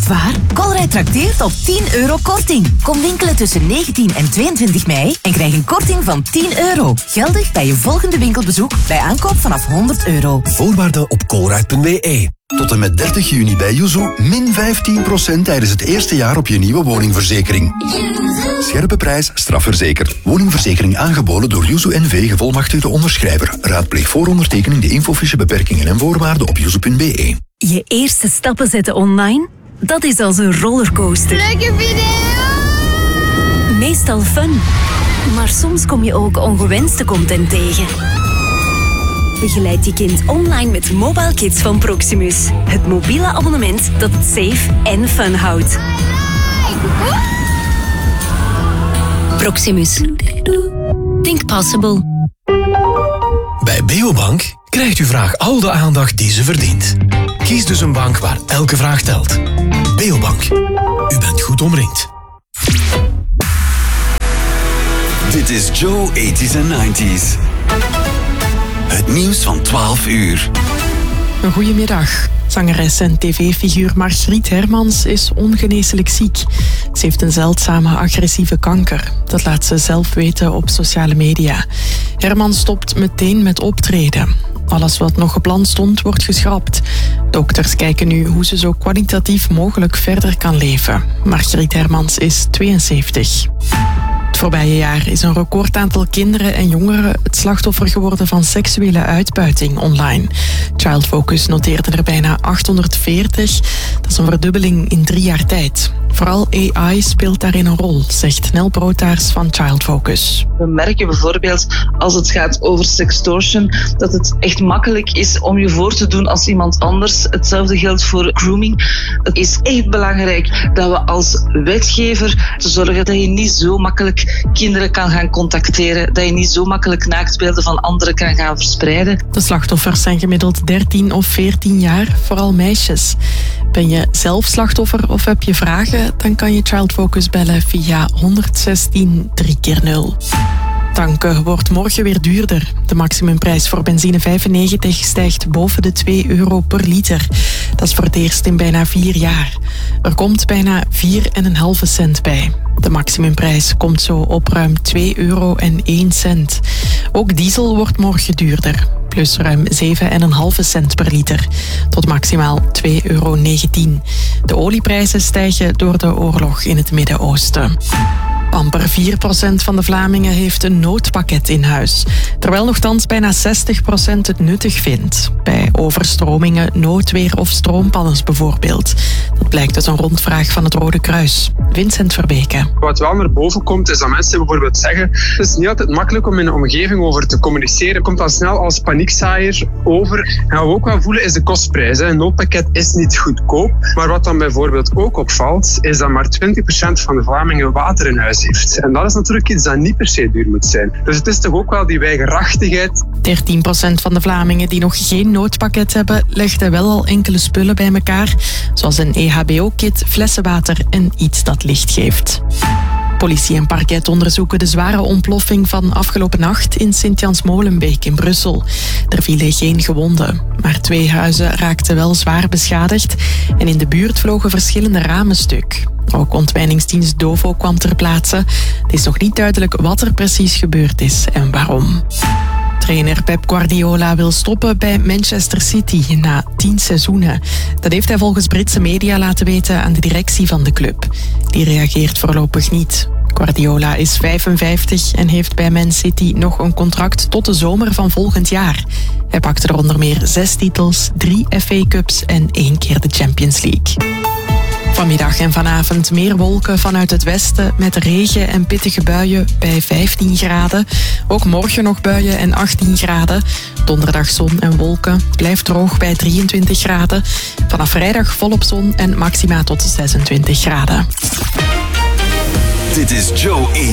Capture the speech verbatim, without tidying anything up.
Echt waar? Colruyt trakteert op tien euro korting. Kom winkelen tussen negentien en tweeëntwintig mei en krijg een korting van tien euro. Geldig bij je volgende winkelbezoek bij aankoop vanaf honderd euro. Voorwaarden op colruyt punt b e. Tot en met dertig juni bij Yuzu min vijftien procent tijdens het eerste jaar op je nieuwe woningverzekering. Scherpe prijs, strafverzekerd. Woningverzekering aangeboden door Yuzu N V, gevolmachtigde onderschrijver. Raadpleeg voor ondertekening de infofiche beperkingen en voorwaarden op yuzu punt b e. Je eerste stappen zetten online? Dat is als een rollercoaster. Leuke video! Meestal fun. Maar soms kom je ook ongewenste content tegen. Begeleid je kind online met Mobile Kids van Proximus. Het mobiele abonnement dat het safe en fun houdt. Proximus. Think possible. Bij Beobank krijgt uw vraag al de aandacht die ze verdient. Kies dus een bank waar elke vraag telt. Beobank. U bent goed omringd. Dit is Joe eighties en nineties. Het nieuws van twaalf uur. Goedemiddag. Zangeres en tv-figuur Margriet Hermans is ongeneeslijk ziek. Ze heeft een zeldzame agressieve kanker. Dat laat ze zelf weten op sociale media. Hermans stopt meteen met optreden. Alles wat nog gepland stond, wordt geschrapt. Dokters kijken nu hoe ze zo kwalitatief mogelijk verder kan leven. Margriet Hermans is tweeënzeventig. Het voorbije jaar is een recordaantal kinderen en jongeren het slachtoffer geworden van seksuele uitbuiting online. Child Focus noteerde er bijna achthonderdveertig. Dat is een verdubbeling in drie jaar tijd. Vooral A I speelt daarin een rol, zegt Nel Brotaars van Child Focus. We merken bijvoorbeeld als het gaat over sextortion dat het echt makkelijk is om je voor te doen als iemand anders. Hetzelfde geldt voor grooming. Het is echt belangrijk dat we als wetgever te zorgen dat je niet zo makkelijk kinderen kan gaan contacteren, dat je niet zo makkelijk naaktbeelden van anderen kan gaan verspreiden. De slachtoffers zijn gemiddeld dertien of veertien jaar, vooral meisjes. Ben je zelf slachtoffer of heb je vragen? Dan kan je Child Focus bellen via honderdzestien drie keer nul. Tanken wordt morgen weer duurder. De maximumprijs voor benzine vijfennegentig stijgt boven de twee euro per liter. Dat is voor het eerst in bijna vier jaar. Er komt bijna vier komma vijf cent bij. De maximumprijs komt zo op ruim twee euro en één cent. Ook diesel wordt morgen duurder. Plus ruim zeven komma vijf cent per liter. Tot maximaal twee euro negentien. De olieprijzen stijgen door de oorlog in het Midden-Oosten. Amper vier procent van de Vlamingen heeft een noodpakket in huis. Terwijl nogthans bijna zestig procent het nuttig vindt. Bij overstromingen, noodweer of stroompanners bijvoorbeeld. Dat blijkt uit een rondvraag van het Rode Kruis. Vincent Verbeke. Wat wel naar boven komt is dat mensen bijvoorbeeld zeggen: het is niet altijd makkelijk om in een omgeving over te communiceren. Het komt dan snel als paniekzaaier over. En wat we ook wel voelen is de kostprijs. Een noodpakket is niet goedkoop. Maar wat dan bijvoorbeeld ook opvalt, is dat maar twintig procent van de Vlamingen water in huis heeft. En dat is natuurlijk iets dat niet per se duur moet zijn. Dus het is toch ook wel die weigerachtigheid. dertien procent van de Vlamingen die nog geen noodpakket hebben, legden wel al enkele spullen bij elkaar. Zoals een E H B O-kit, flessenwater en iets dat licht geeft. Politie en parket onderzoeken de zware ontploffing van afgelopen nacht in Sint-Jans-Molenbeek in Brussel. Er vielen geen gewonden, maar twee huizen raakten wel zwaar beschadigd en in de buurt vlogen verschillende ramen stuk. Ook ontwijningsdienst Dovo kwam ter plaatse. Het is nog niet duidelijk wat er precies gebeurd is en waarom. Trainer Pep Guardiola wil stoppen bij Manchester City na tien seizoenen. Dat heeft hij volgens Britse media laten weten aan de directie van de club. Die reageert voorlopig niet. Guardiola is vijfenvijftig en heeft bij Man City nog een contract tot de zomer van volgend jaar. Hij pakte er onder meer zes titels, drie F A Cups en één keer de Champions League. Vanmiddag en vanavond meer wolken vanuit het westen met regen en pittige buien bij vijftien graden. Ook morgen nog buien en achttien graden. Donderdag zon en wolken. Blijft droog bij drieëntwintig graden. Vanaf vrijdag volop zon en maxima tot zesentwintig graden. Dit is Joe eighties.